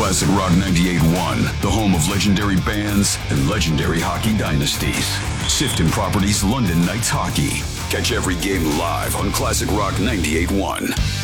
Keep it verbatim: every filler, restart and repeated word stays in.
Classic Rock ninety-eight point one, the home of legendary bands and legendary hockey dynasties. Sifton Properties London Knights Hockey. Catch every game live on Classic Rock ninety-eight point one.